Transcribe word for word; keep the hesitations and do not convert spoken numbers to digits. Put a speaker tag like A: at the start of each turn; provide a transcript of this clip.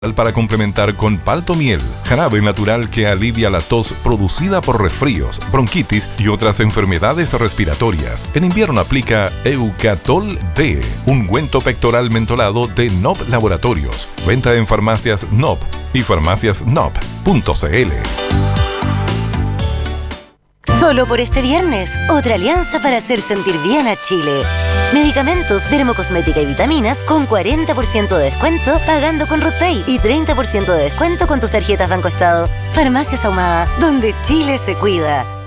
A: para complementar con Paltomiel, jarabe natural que alivia la tos producida por resfríos, bronquitis y otras enfermedades respiratorias. En invierno aplica Eucatol D, ungüento pectoral mentolado de N O P Laboratorios. Venta en farmacias N O P y farmacias N O P punto c l.
B: Solo por este viernes, otra alianza para hacer sentir bien a Chile. Medicamentos, dermocosmética y vitaminas con cuarenta por ciento de descuento pagando con RootPay y treinta por ciento de descuento con tus tarjetas Banco Estado. Farmacias Ahumada, donde Chile se cuida.